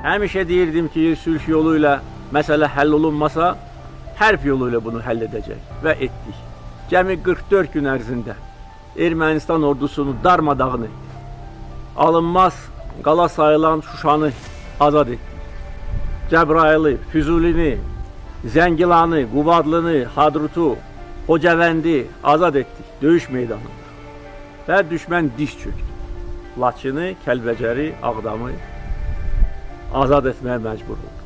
Həmişə deyirdim ki, sülh yolu ilə məsələ həll olunmasa, hərb yolu ilə bunu həll edəcək və etdik. Cəmi 44 gün ərzində Ermənistan ordusunu darmadağın etdik. Alınmaz qala sayılan Şuşanı azad etdik. Cəbrayılı, Füzulini, Zəngilanı, Qubadlını, Hadrutu, Xocavəndi azad etdik döyüş meydanında. Və düşmən diz çöktü. Laçını, Kəlbəcəri, Ağdamı azad etməyə məcbur oldu.